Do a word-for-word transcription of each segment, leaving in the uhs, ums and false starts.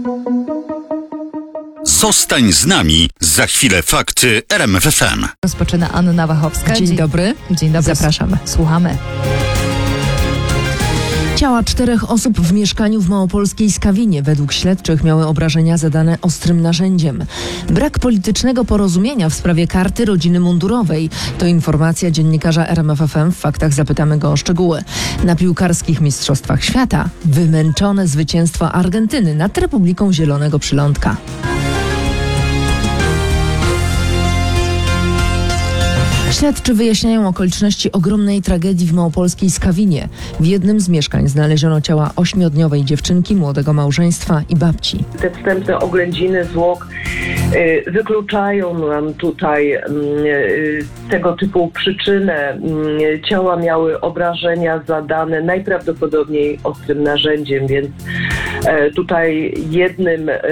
Zostań z nami. Za chwilę fakty R M F F M. Rozpoczyna Anna Wachowska. Dzień Dzień dobry. Dzień dobry. Zapraszamy. Słuchamy. Ciała czterech osób w mieszkaniu w małopolskiej Skawinie według śledczych miały obrażenia zadane ostrym narzędziem. Brak politycznego porozumienia w sprawie karty rodziny mundurowej. To informacja dziennikarza R M F F M. W faktach zapytamy go o szczegóły. Na piłkarskich mistrzostwach świata wymęczone zwycięstwo Argentyny nad Republiką Zielonego Przylądka. Śledczy wyjaśniają okoliczności ogromnej tragedii w małopolskiej Skawinie. W jednym z mieszkań znaleziono ciała ośmiodniowej dziewczynki, młodego małżeństwa i babci. Te wstępne oględziny zwłok y, wykluczają nam tutaj y, tego typu przyczynę. Y, ciała miały obrażenia zadane najprawdopodobniej ostrym narzędziem, więc y, tutaj jednym y,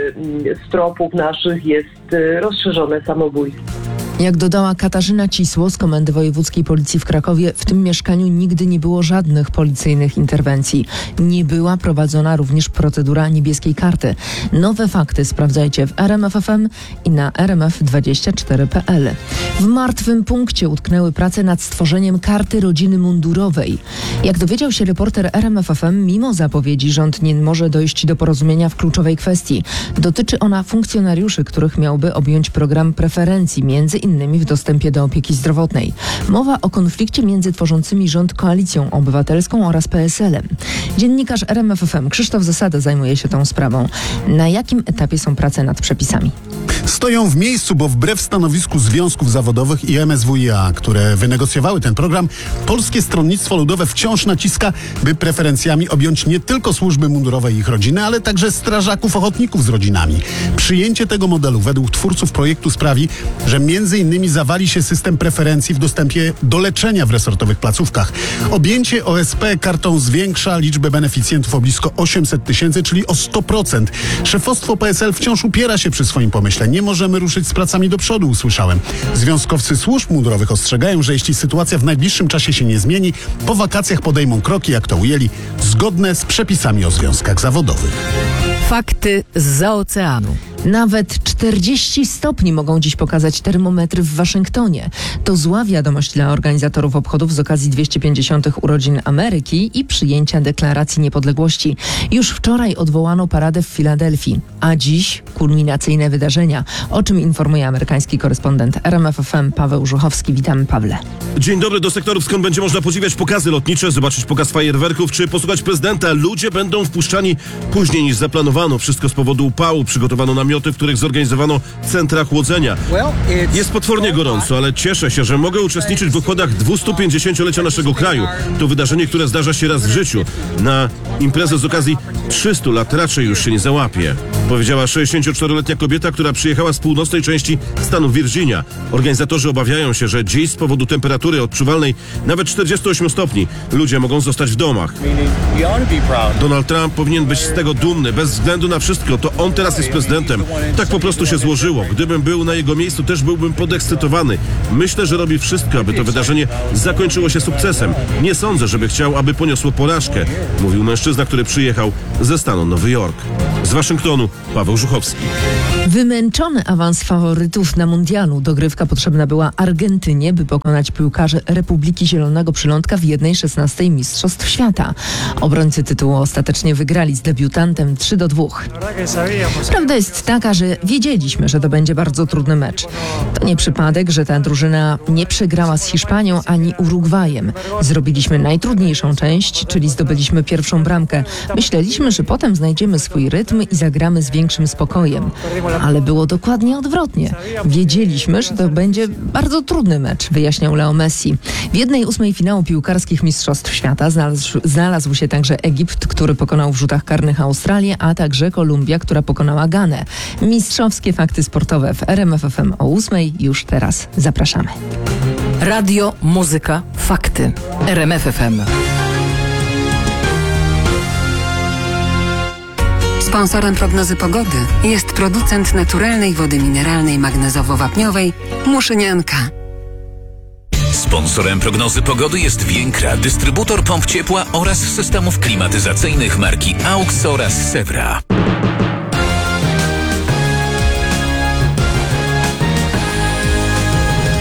z tropów naszych jest y, rozszerzone samobójstwo. Jak dodała Katarzyna Cisło z Komendy Wojewódzkiej Policji w Krakowie, w tym mieszkaniu nigdy nie było żadnych policyjnych interwencji. Nie była prowadzona również procedura niebieskiej karty. Nowe fakty sprawdzajcie w R M F F M i na r m f dwadzieścia cztery kropka p l. W martwym punkcie utknęły prace nad stworzeniem karty rodziny mundurowej. Jak dowiedział się reporter R M F F M, mimo zapowiedzi rząd nie może dojść do porozumienia w kluczowej kwestii. Dotyczy ona funkcjonariuszy, których miałby objąć program preferencji, między innymi w dostępie do opieki zdrowotnej. Mowa o konflikcie między tworzącymi rząd Koalicją Obywatelską oraz P S L em. Dziennikarz R M F F M Krzysztof Zasada zajmuje się tą sprawą. Na jakim etapie są prace nad przepisami? Stoją w miejscu, bo wbrew stanowisku związków zawodowych i M S W i A, które wynegocjowały ten program, Polskie Stronnictwo Ludowe wciąż naciska, by preferencjami objąć nie tylko służby mundurowe i ich rodziny, ale także strażaków ochotników z rodzinami. Przyjęcie tego modelu według twórców projektu sprawi, że między innymi zawali się system preferencji w dostępie do leczenia w resortowych placówkach. Objęcie O S P kartą zwiększa liczbę beneficjentów o blisko osiemset tysięcy, czyli o sto procent. Szefostwo P S L wciąż upiera się przy swoim pomyśle. Nie możemy ruszyć z pracami do przodu, usłyszałem. Związkowcy służb mundurowych ostrzegają, że jeśli sytuacja w najbliższym czasie się nie zmieni, po wakacjach podejmą kroki, jak to ujęli, zgodne z przepisami o związkach zawodowych. Fakty zza oceanu. Nawet czterdzieści stopni mogą dziś pokazać termometry w Waszyngtonie. To zła wiadomość dla organizatorów obchodów z okazji dwieście pięćdziesiątych urodzin Ameryki i przyjęcia Deklaracji Niepodległości. Już wczoraj odwołano paradę w Filadelfii, a dziś kulminacyjne wydarzenia, o czym informuje amerykański korespondent R M F F M Paweł Żuchowski. Witamy, Pawle. Dzień dobry, do sektorów, skąd będzie można podziwiać pokazy lotnicze, zobaczyć pokaz fajerwerków czy posłuchać prezydenta. Ludzie będą wpuszczani później niż zaplanowano. Wszystko z powodu upału. Przygotowano namioty, w których zorganizowano centra chłodzenia. Jest potwornie gorąco, ale cieszę się, że mogę uczestniczyć w obchodach dwustupięćdziesięciolecia naszego kraju. To wydarzenie, które zdarza się raz w życiu. Na imprezę z okazji trzystu lat raczej już się nie załapie, powiedziała sześćdziesięcioczteroletnia kobieta, która przyjechała z północnej części stanu Virginia. Organizatorzy obawiają się, że dziś z powodu temperatury odczuwalnej nawet czterdziestu ośmiu stopni ludzie mogą zostać w domach. Donald Trump powinien być z tego dumny. Bez względu na wszystko, to on teraz jest prezydentem. Tak po prostu się złożyło. Gdybym był na jego miejscu, też byłbym podekscytowany. Myślę, że robi wszystko, aby to wydarzenie zakończyło się sukcesem. Nie sądzę, żeby chciał, aby poniosło porażkę, mówił mężczyzna, który przyjechał ze stanu Nowy Jork. Z Waszyngtonu Paweł Żuchowski. Wymęczony awans faworytów na mundialu. Dogrywka potrzebna była Argentynie, by pokonać piłkarzy Republiki Zielonego Przylądka w jednej szesnastej Mistrzostw Świata. Obrońcy tytułu ostatecznie wygrali z debiutantem trzy do dwóch. Prawda jest taka, że wiedzieliśmy, że to będzie bardzo trudny mecz. To nie przypadek, że ta drużyna nie przegrała z Hiszpanią ani Urugwajem. Zrobiliśmy najtrudniejszą część, czyli zdobyliśmy pierwszą bramkę. Myśleliśmy, że potem znajdziemy swój rytm i zagramy z większym spokojem. Ale było dokładnie odwrotnie. Wiedzieliśmy, że to będzie bardzo trudny mecz, wyjaśniał Leo Messi. W jednej ósmej finału piłkarskich Mistrzostw Świata znalazł, znalazł się także Egipt, który pokonał w rzutach karnych Australię, a także Kolumbia, która pokonała Ganę. Mistrzowskie fakty sportowe w R M F F M o ósmej już teraz. Zapraszamy. Radio, muzyka, fakty. R M F F M. Sponsorem prognozy pogody jest producent naturalnej wody mineralnej magnezowo-wapniowej Muszynianka. Sponsorem prognozy pogody jest Więkra, dystrybutor pomp ciepła oraz systemów klimatyzacyjnych marki A U X oraz Sewra.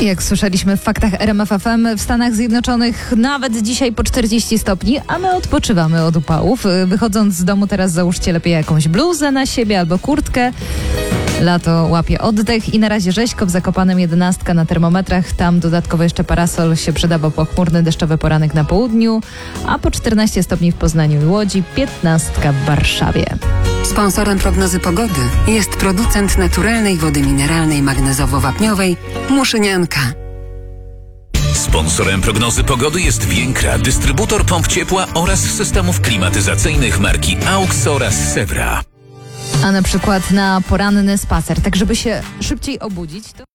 Jak słyszeliśmy w faktach R M F F M, w Stanach Zjednoczonych nawet dzisiaj po czterdzieści stopni, a my odpoczywamy od upałów. Wychodząc z domu teraz załóżcie lepiej jakąś bluzę na siebie albo kurtkę. Lato łapie oddech i na razie rzeźko w Zakopanem jedenastka na termometrach. Tam dodatkowo jeszcze parasol się przyda, bo pochmurny deszczowy poranek na południu, a po czternaście stopni w Poznaniu i Łodzi, piętnastka w Warszawie. Sponsorem prognozy pogody jest producent naturalnej wody mineralnej magnezowo-wapniowej Muszynianka. Sponsorem prognozy pogody jest Więkra, dystrybutor pomp ciepła oraz systemów klimatyzacyjnych marki AUX oraz Sewra. A na przykład na poranny spacer, tak żeby się szybciej obudzić, to...